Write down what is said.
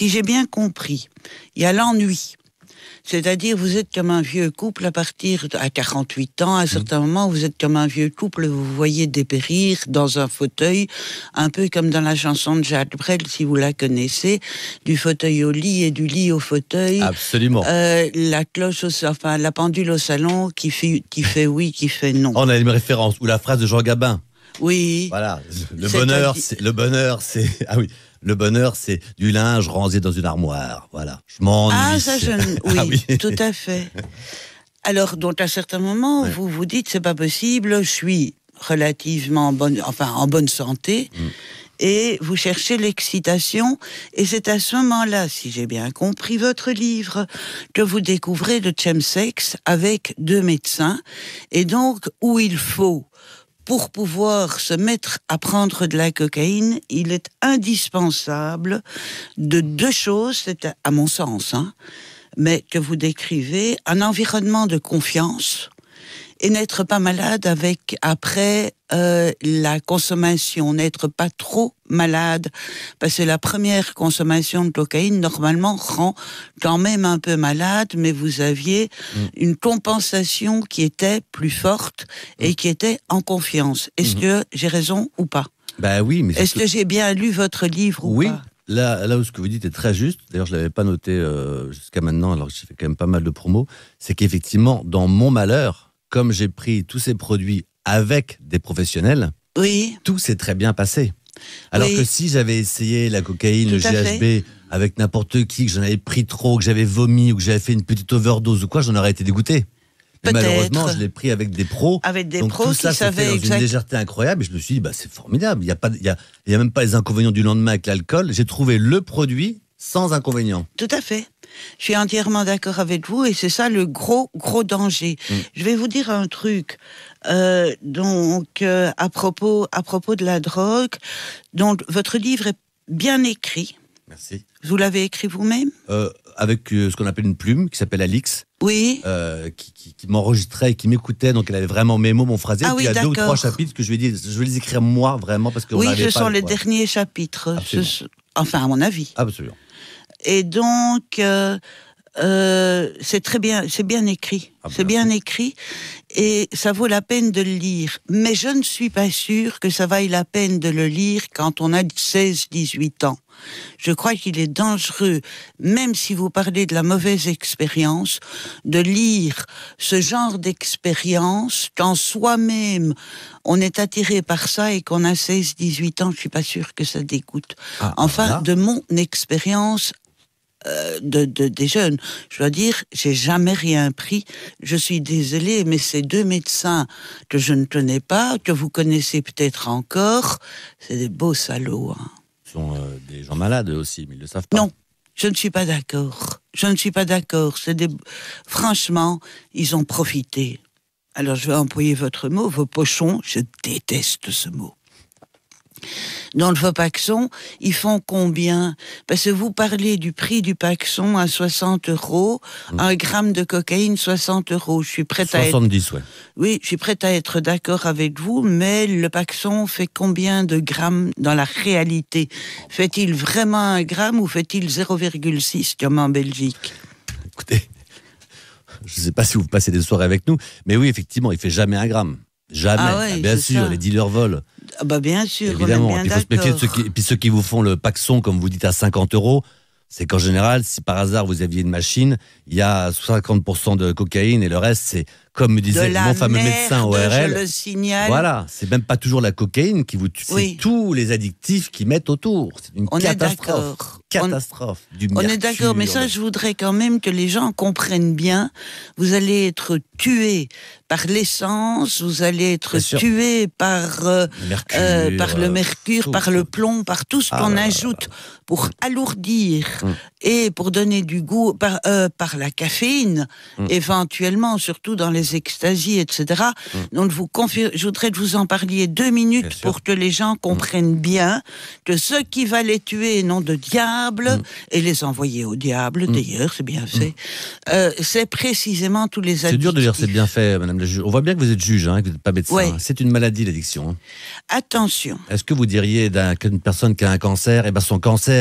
si j'ai bien compris, il y a l'ennui. C'est-à-dire, vous êtes comme un vieux couple à 48 ans, à un certain moment, vous êtes comme un vieux couple, vous voyez dépérir dans un fauteuil, un peu comme dans la chanson de Jacques Brel, si vous la connaissez, du fauteuil au lit et du lit au fauteuil. Absolument. La cloche, la pendule au salon qui fait oui, qui fait non. On a une référence, ou la phrase de Jean Gabin. Oui. Voilà, le bonheur, c'est du linge rangé dans une armoire. Voilà, je m'ennuie. Oui, tout à fait. Alors, donc, à certains moments, vous vous dites, c'est pas possible, je suis relativement en bonne santé, et vous cherchez l'excitation, et c'est à ce moment-là, si j'ai bien compris votre livre, que vous découvrez le chemsex avec 2 médecins, et donc, où il faut, pour pouvoir se mettre à prendre de la cocaïne, il est indispensable de 2 choses, c'est à mon sens, mais que vous décrivez, un environnement de confiance et n'être pas malade après la consommation, n'être pas trop malade, parce que la première consommation de cocaïne, normalement, rend quand même un peu malade, mais vous aviez une compensation qui était plus forte et qui était en confiance. Est-ce que j'ai raison ou pas ? Ben oui, mais est-ce que j'ai bien lu votre livre ou pas ? Là où ce que vous dites est très juste, d'ailleurs je ne l'avais pas noté jusqu'à maintenant, alors que j'ai fait quand même pas mal de promos, c'est qu'effectivement, dans mon malheur, comme j'ai pris tous ces produits avec des professionnels, tout s'est très bien passé. Alors que si j'avais essayé la cocaïne, le GHB, avec n'importe qui, que j'en avais pris trop, que j'avais vomi ou que j'avais fait une petite overdose ou quoi, j'en aurais été dégoûté. Mais malheureusement, je l'ai pris avec des pros. Donc tout ça se fait dans une légèreté incroyable. Et je me suis dit, c'est formidable. Il y a même pas les inconvénients du lendemain avec l'alcool. J'ai trouvé le produit sans inconvénients. Tout à fait. Je suis entièrement d'accord avec vous et c'est ça le gros danger. Je vais vous dire un truc. À propos de la drogue, donc votre livre est bien écrit. Merci. Vous l'avez écrit vous-même ? Avec ce qu'on appelle une plume qui s'appelle Alix. Oui. Qui m'enregistrait et qui m'écoutait, donc elle avait vraiment mes mots, mon phrasé. Ah et puis il y a 2 ou 3 chapitres que je lui ai dit, je vais les écrire moi vraiment parce que ce sont les derniers chapitres. Enfin, à mon avis. Absolument. Et donc, c'est très bien, c'est bien écrit. C'est bien écrit et ça vaut la peine de le lire. Mais je ne suis pas sûre que ça vaille la peine de le lire quand on a 16-18 ans. Je crois qu'il est dangereux, même si vous parlez de la mauvaise expérience, de lire ce genre d'expérience quand soi-même on est attiré par ça et qu'on a 16-18 ans. Je suis pas sûre que ça dégoûte. De mon expérience des jeunes. Je dois dire, j'ai jamais rien pris. Je suis désolée, mais ces 2 médecins que je ne connais pas, que vous connaissez peut-être encore, c'est des beaux salauds. Ce sont des gens malades aussi, mais ils le savent pas. Non, je ne suis pas d'accord. Franchement, ils ont profité. Alors, je vais employer votre mot, vos pochons. Je déteste ce mot. Dans le Vopaxon, ils font combien ? Parce que vous parlez du prix du Paxon à 60 €, 1 gramme de cocaïne, 60 €. Je suis prête 70, Oui, je suis prête à être d'accord avec vous, mais le Paxon fait combien de grammes dans la réalité ? Fait-il vraiment 1 gramme ou fait-il 0,6 comme en Belgique ? Écoutez, je ne sais pas si vous passez des soirées avec nous, mais oui, effectivement, il fait jamais 1 gramme. Jamais. Bien sûr, les dealers volent. Bien sûr, évidemment. On est bien il faut se méfier de ceux qui vous font le Paxon, comme vous dites, à 50 €. C'est qu'en général, si par hasard vous aviez une machine, il y a 50% de cocaïne et le reste, c'est, comme me disait mon fameux médecin ORL. Je le signale. Voilà, c'est même pas toujours la cocaïne qui vous tue, c'est tous les additifs qui mettent autour. C'est une catastrophe. On est d'accord, mais ça, je voudrais quand même que les gens comprennent bien. Vous allez être tué par l'essence, vous allez être tué par le mercure, par le plomb, par tout ce qu'on ajoute pour alourdir et pour donner du goût, par la caféine, éventuellement, surtout dans les extasies, etc. Donc, je voudrais que vous en parliez 2 minutes pour que les gens comprennent bien que ce qui va les tuer, nom de diable, et les envoyer au diable, d'ailleurs, c'est bien fait, c'est précisément tous les addictifs. C'est dur de dire c'est bien fait, madame la juge. On voit bien que vous êtes juge, que vous n'êtes pas médecin. C'est une maladie, l'addiction. Attention. Est-ce que vous diriez qu'une personne qui a un cancer, son cancer